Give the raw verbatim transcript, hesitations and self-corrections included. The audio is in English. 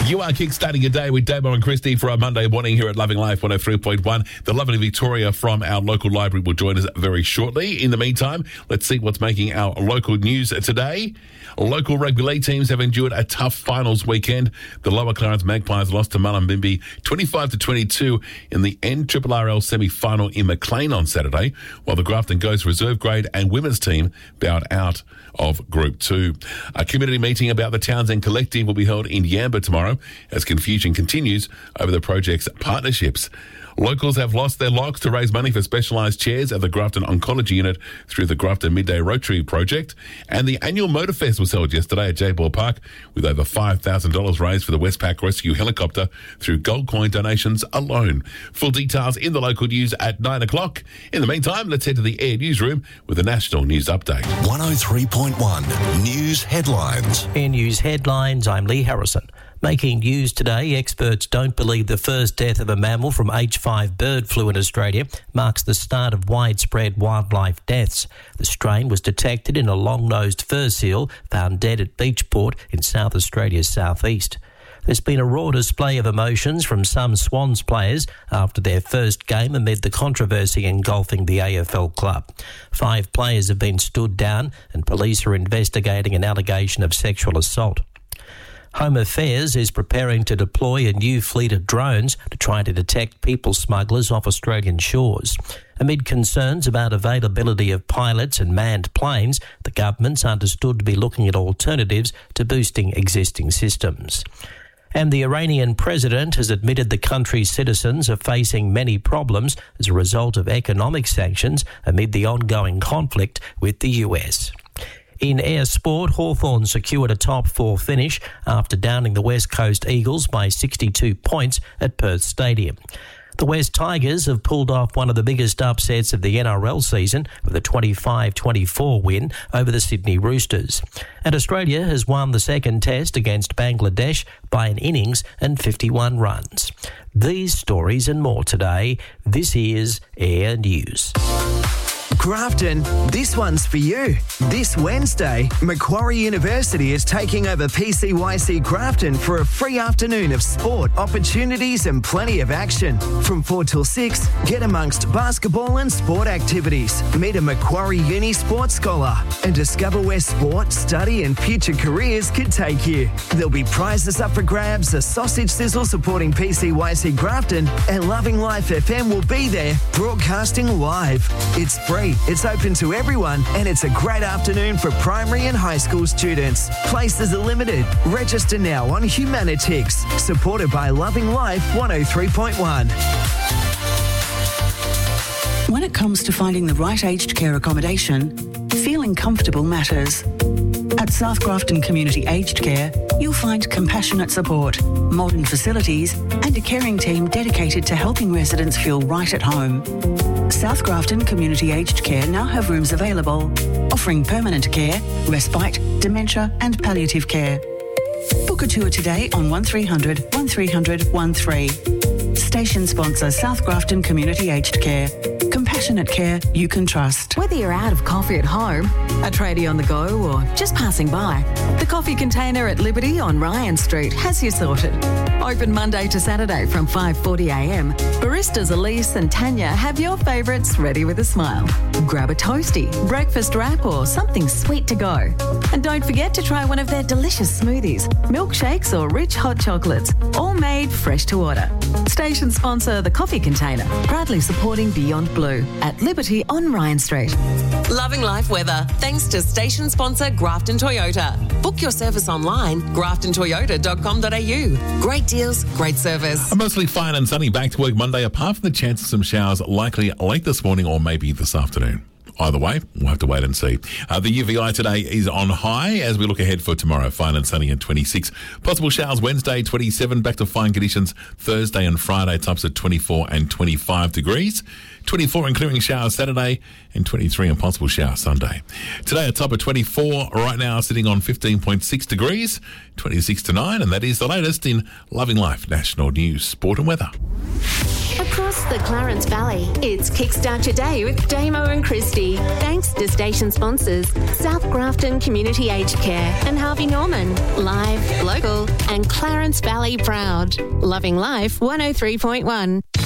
You are kickstarting your day with Damo and Christy for our Monday morning here at Loving Life one oh three point one. The lovely Victoria from our local library will join us very shortly. In the meantime, let's see what's making our local news today. Local rugby league teams have endured a tough finals weekend. The Lower Clarence Magpies lost to Mullumbimby twenty-five to twenty-two in the N R R L semi-final in Maclean on Saturday, while the Grafton Ghosts reserve grade and women's team bowed out of Group two. A community meeting about the Townsend Collective will be held in Yamba tomorrow as confusion continues over the project's partnerships. Locals have lost their locks to raise money for specialised chairs at the Grafton Oncology Unit through the Grafton Midday Rotary Project. And the annual Motorfest was held yesterday at J-Ball Park with over five thousand dollars raised for the Westpac Rescue Helicopter through gold coin donations alone. Full details in the local news at nine o'clock. In the meantime, let's head to the Air Newsroom with a national news update. one oh three point one News Headlines. Air News Headlines, I'm Lee Harrison. Making news today, experts don't believe the first death of a mammal from H five bird flu in Australia marks the start of widespread wildlife deaths. The strain was detected in a long-nosed fur seal found dead at Beachport in South Australia's southeast. There's been a raw display of emotions from some Swans players after their first game amid the controversy engulfing the A F L club. Five players have been stood down and police are investigating an allegation of sexual assault. Home Affairs is preparing to deploy a new fleet of drones to try to detect people smugglers off Australian shores. Amid concerns about availability of pilots and manned planes, the government's understood to be looking at alternatives to boosting existing systems. And the Iranian president has admitted the country's citizens are facing many problems as a result of economic sanctions amid the ongoing conflict with the U S. In air sport, Hawthorn secured a top four finish after downing the West Coast Eagles by sixty-two points at Perth Stadium. The West Tigers have pulled off one of the biggest upsets of the N R L season with a twenty-five twenty-four win over the Sydney Roosters. And Australia has won the second test against Bangladesh by an innings and fifty-one runs. These stories and more today. This is Air News. Grafton, this one's for you. This Wednesday, Macquarie University is taking over P C Y C Grafton for a free afternoon of sport, opportunities and plenty of action. From four till six, get amongst basketball and sport activities. Meet a Macquarie Uni sports scholar and discover where sport, study and future careers could take you. There'll be prizes up for grabs, a sausage sizzle supporting P C Y C Grafton, and Loving Life F M will be there broadcasting live. It's free. It's open to everyone and it's a great afternoon for primary and high school students. Places are limited. Register now on Humanitix. Supported by Loving Life one oh three point one. When it comes to finding the right aged care accommodation, feeling comfortable matters. At South Grafton Community Aged Care, you'll find compassionate support, modern facilities and a caring team dedicated to helping residents feel right at home. South Grafton Community Aged Care now have rooms available, offering permanent care, respite, dementia and palliative care. Book a tour today on one three hundred, one three hundred, one three. Station sponsor South Grafton Community Aged Care. Compassionate care you can trust. Whether you're out of coffee at home, a tradie on the go or just passing by, the coffee container at Liberty on Ryan Street has you sorted. Open Monday to Saturday from five forty a m. Baristas Elise and Tanya have your favourites ready with a smile. Grab a toasty, breakfast wrap or something sweet to go. And don't forget to try one of their delicious smoothies, milkshakes or rich hot chocolates, all made fresh to order. Station sponsor The Coffee Container, proudly supporting Beyond Blue at Liberty on Ryan Street. Loving life weather, thanks to station sponsor Grafton Toyota. Book your service online, grafton toyota dot com dot a u. Great deals, great service. Mostly fine and sunny, back to work Monday, apart from the chance of some showers likely late this morning or maybe this afternoon. Either way, we'll have to wait and see. Uh, the U V I today is on high as we look ahead for tomorrow. Fine and sunny at twenty-six. Possible showers Wednesday, twenty-seven. Back to fine conditions Thursday and Friday. Tops at twenty-four and twenty-five degrees. twenty-four and clearing showers Saturday and twenty-three and possible shower Sunday. Today a top of twenty-four. Right now sitting on fifteen point six degrees. twenty-six to nine. And that is the latest in Loving Life National News, Sport and Weather. Across the Clarence Valley, it's Kickstart Your Day with Damo and Christy. Thanks to station sponsors South Grafton Community Aged Care and Harvey Norman. Live, local and Clarence Valley proud. Loving Life one oh three point one.